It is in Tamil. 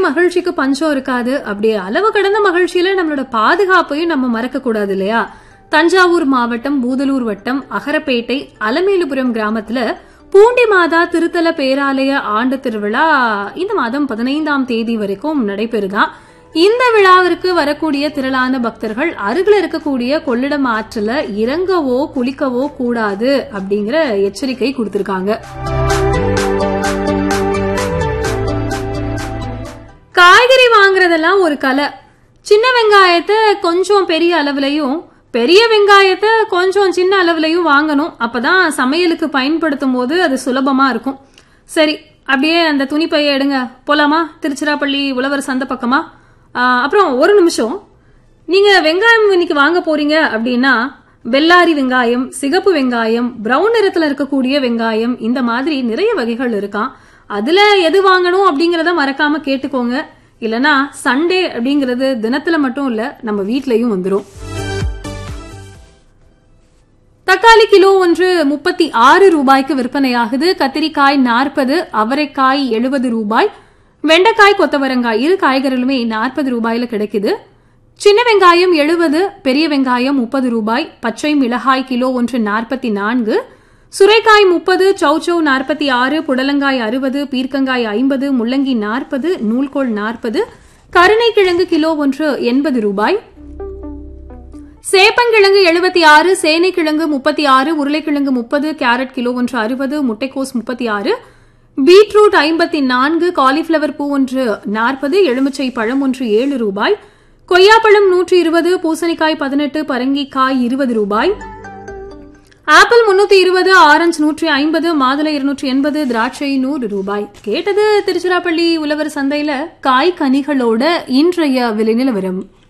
மகிழ்ச்சிக்கு பஞ்சம் இருக்காது. அப்படியே அளவு கடந்த மகிழ்ச்சியில நம்மளோட பாதுகாப்பையும் நம்ம மறக்க கூடாது இல்லையா? தஞ்சாவூர் மாவட்டம் பூதலூர் வட்டம் அகரப்பேட்டை அலமேலுபுரம் கிராமத்துல பூண்டி மாதா திருத்தல பேராலய ஆண்டு திருவிழா இந்த மாதம் 15ஆம் தேதி வரைக்கும் நடைபெறுதா. இந்த விழாவிற்கு வரக்கூடிய திரளான பக்தர்கள் அருகில் இருக்கக்கூடிய கொள்ளிடம் ஆற்றுல இறங்கவோ குளிக்கவோ கூடாது அப்படிங்கிற எச்சரிக்கை கொடுத்திருக்காங்க. காய்கறி வாங்குறதெல்லாம் ஒரு கலை. சின்ன வெங்காயத்தை கொஞ்சம் பெரிய அளவுலயும் பெரிய வெங்காயத்தை கொஞ்சம் சின்ன அளவுலயும் வாங்கணும். அப்பதான் சமையலுக்கு பயன்படுத்தும் போது அது சுலபமா இருக்கும். சரி, அப்படியே அந்த துணிப்பைய எடுங்க, போலாமா? திருச்சிராப்பள்ளி உழவர் சந்தை பக்கமா? அப்புறம் ஒரு நிமிஷம், நீங்க வெங்காயம் இன்னைக்கு வாங்க போறீங்க அப்படின்னா வெள்ளாரி வெங்காயம், சிகப்பு வெங்காயம், பிரவுன் நிறத்துல இருக்கக்கூடிய வெங்காயம், இந்த மாதிரி நிறைய வகைகள் இருக்கான். அதுல எது வாங்கணும் அப்படிங்கறத மறக்காம கேட்டுக்கோங்க. இல்லனா சண்டே அப்படிங்கறது தினத்துல மட்டும் இல்ல, நம்ம வீட்லயும் வந்துரும். தக்காளி கிலோ ஒன்று 36 ரூபாய்க்கு விற்பனையாகுது. கத்திரிக்காய் 40, அவரைக்காய் 70 ரூபாய், வெண்டைக்காய், கொத்தவரங்காய் இரு காய்கறிகளுமே 40 ரூபாயில கிடைக்குது. சின்ன வெங்காயம் 70, பெரிய வெங்காயம் 30 ரூபாய், பச்சை மிளகாய் கிலோ ஒன்று 44, சுரைக்காய் 30, சௌச்சௌ 46, புடலங்காய் 60, பீர்க்கங்காய் 50, முள்ளங்கி 40, நூல்கோல் 40, கருணைக்கிழங்கு கிலோ ஒன்று 80 ரூபாய், சேப்பங்கிழங்கு 76, சேனைக்கிழங்கு 36, உருளைக்கிழங்கு 30, கேரட் கிலோ ஒன்று 60, முட்டைக்கோஸ் 36, பீட்ரூட் 54, காலிஃபிளவர் பூ ஒன்று 40, எலுமிச்சை பழம் ஒன்று 7 ரூபாய், கொய்யாப்பழம் 120, பூசணிக்காய் 18, பரங்கிக்காய் 20 ரூபாய், ஆப்பிள் 320, ஆரஞ்சு 150, மாதுளை 280, திராட்சை 100 ரூபாய். கேட்டது திருச்சிராப்பள்ளி உழவர் சந்தையில காய் கனிகளோட இன்றைய விலை நிலவரம்.